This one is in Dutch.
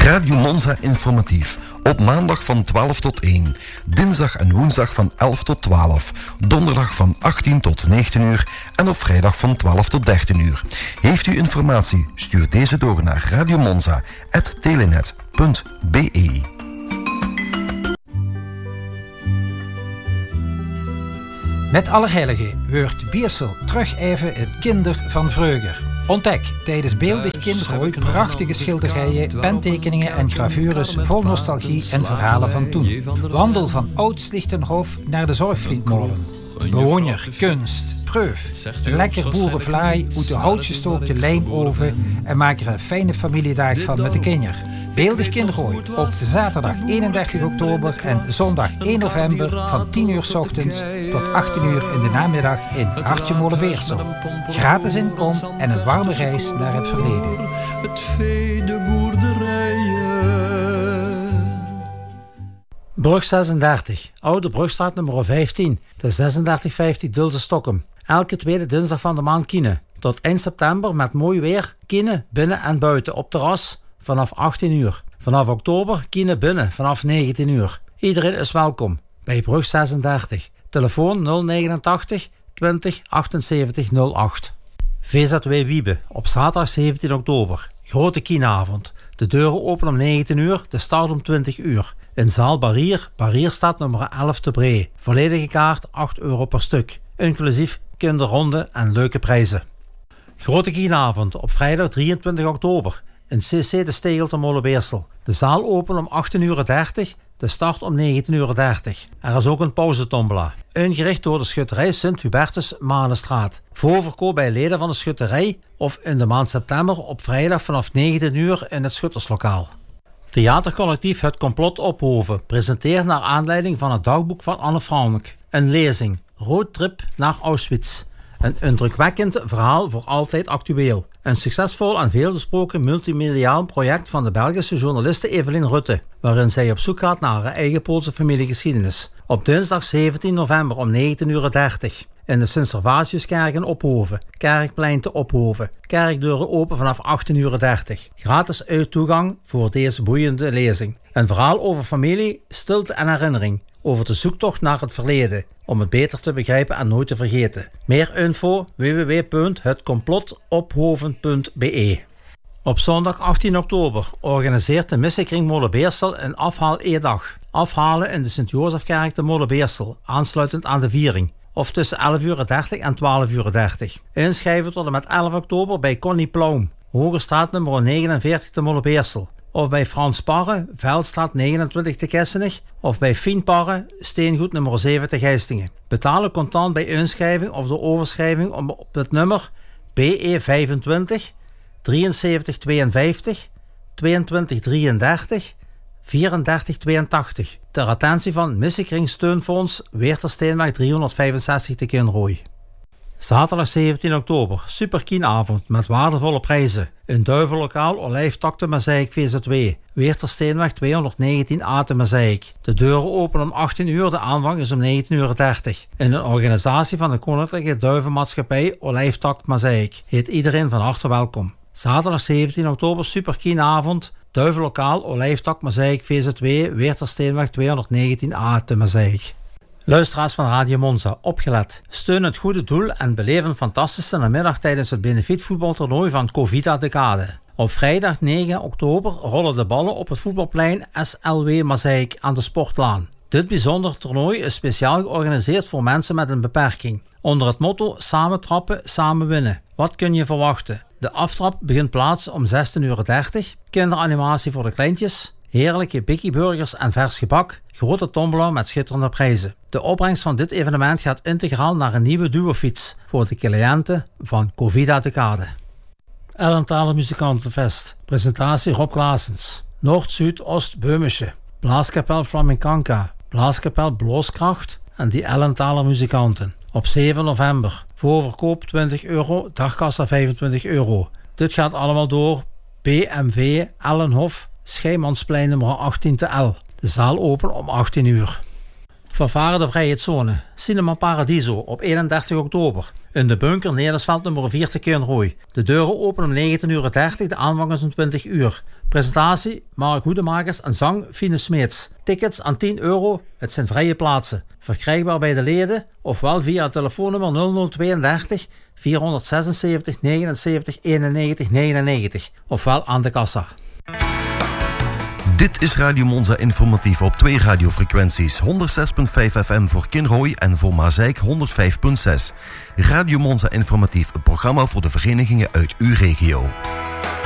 Radio Monza informatief. Op maandag van 12 tot 1. Dinsdag en woensdag van 11 tot 12. Donderdag van 18 tot 19 uur. En op vrijdag van 12 tot 13 uur. Heeft u informatie? Stuur deze door naar radiomonza@telenet.be. Met Allerheiligen wordt Biersel terug even het kinder van vreugde. Ontdek tijdens Beeldig Kindergooi prachtige schilderijen, pentekeningen en gravures vol nostalgie en verhalen van toen. Wandel van Oud-Slichtenhof naar de Zorgvlietmolen. Bewoner, kunst, proef, lekker boerenvlaai uit de houtgestookte lijmoven en maak er een fijne familiedag van met de kinderen. Beeldig Kindergooi op zaterdag 31 oktober en zondag 1 november van 10 uur 's ochtends tot 18 uur in de namiddag in Hartje Molenbeersel. Gratis inkom en een warme reis naar het verleden. Het vee, de boerderijen. Brug 36, Oude Brugstraat nummer 15, de 3650 Dulse Stokkem. Elke tweede dinsdag van de maand Kiene. Tot 1 september met mooi weer, Kiene binnen en buiten op terras vanaf 18 uur. Vanaf oktober Kiene binnen vanaf 19 uur. Iedereen is welkom bij Brug 36. Telefoon 089 20 78 08. VZW Wiebe op zaterdag 17 oktober. Grote Kieneavond. De deuren openen om 19 uur, de start om 20 uur. In zaal Barrier, Barrierstraat nummer 11 te Bree. Volledige kaart €8 per stuk. Inclusief kinderronde en leuke prijzen. Grote Kieneavond op vrijdag 23 oktober. In CC de Stegel te Molenbeersel. De zaal opent om 18:30 uur, de start om 19:30 uur. Er is ook een pauzetombola. Ingericht door de schutterij Sint-Hubertus Manenstraat. Voorverkoop bij leden van de schutterij of in de maand september op vrijdag vanaf 19 uur in het schutterslokaal. Theatercollectief Het Complot Ophoven presenteert naar aanleiding van het dagboek van Anne Frank een lezing Roadtrip naar Auschwitz. Een indrukwekkend verhaal voor altijd actueel. Een succesvol en veelbesproken multimediaal project van de Belgische journaliste Evelien Rutte, waarin zij op zoek gaat naar haar eigen Poolse familiegeschiedenis. Op dinsdag 17 november om 19:30 uur in de Sint-Servatiuskerk in Ophoven, Kerkplein te Ophoven. Kerkdeuren open vanaf 18:30 uur. Gratis uittoegang voor deze boeiende lezing. Een verhaal over familie, stilte en herinnering. Over de zoektocht naar het verleden, om het beter te begrijpen en nooit te vergeten. Meer info www.hetcomplotophoven.be. Op zondag 18 oktober organiseert de Missiekring Molenbeersel een afhaal-eedag. Afhalen in de Sint-Jozefkerk te Molenbeersel, aansluitend aan de viering. Of tussen 11:30 en 12:30. Inschrijven tot en met 11 oktober bij Connie Plaum, Hogerstraat nummer 49 te Molenbeersel. Of bij Frans Parre, Veldstraat 29 te Kessenich. Of bij Fien Parre, Steengoed nummer 7 te Geistingen. Betalen contant bij inschrijving of door overschrijving op het nummer BE25 7352 2233 3482. Ter attentie van Missiekring Steunfonds Weertersteenweg 365 te Kinrooi. Zaterdag 17 oktober, Superkienavond met waardevolle prijzen. In Duivenlokaal Olijftak te Mazeik VZW, Weertersteenweg 219A te Mazeik. De deuren openen om 18 uur, de aanvang is om 19:30 uur. In een organisatie van de Koninklijke Duivenmaatschappij Olijftak Mazeik. Heet iedereen van harte welkom. Zaterdag 17 oktober, Superkienavond, Duivenlokaal Olijftak Mazeik VZW, Weertersteenweg 219A te Mazeik. Luisteraars van Radio Monza, opgelet. Steun het goede doel en beleef een fantastische namiddag tijdens het benefietvoetbaltoernooi van Covida Decade. Op vrijdag 9 oktober rollen de ballen op het voetbalplein SLW Mazeik aan de Sportlaan. Dit bijzondere toernooi is speciaal georganiseerd voor mensen met een beperking. Onder het motto samen trappen, samen winnen. Wat kun je verwachten? De aftrap begint plaats om 16:30 uur. Kinderanimatie voor de kleintjes. Heerlijke bikkie-burgers en vers gebak. Grote tombola met schitterende prijzen. De opbrengst van dit evenement gaat integraal naar een nieuwe duofiets voor de cliënten van Covida Decade. Ellenthaler Muzikantenfest. Presentatie Rob Klaasens. Noord-Zuid-Oost Beumische. Blaaskapel Flamencanca. Blaaskapel Blooskracht en die Ellenthaler muzikanten. Op 7 november. Voorverkoop €20, dagkassa €25. Dit gaat allemaal door BMW Ellenhof, Scheimansplein nummer 18 te L. De zaal open om 18 uur. Fanfare de Vrijheidszone, Cinema Paradiso op 31 oktober. In de bunker Nederlandsveld nummer 4 te Kernrooi. De deuren openen om 19:30, de aanvang is om 20 uur. Presentatie Mark Hoedemakers en zang Fine Smeets. Tickets aan €10, het zijn vrije plaatsen. Verkrijgbaar bij de leden ofwel via het telefoonnummer 0032 476 79 91 99 ofwel aan de kassa. Dit is Radio Monza Informatief op 2 radiofrequenties. 106.5 FM voor Kinrooi en voor Mazeik 105.6. Radio Monza Informatief, een programma voor de verenigingen uit uw regio.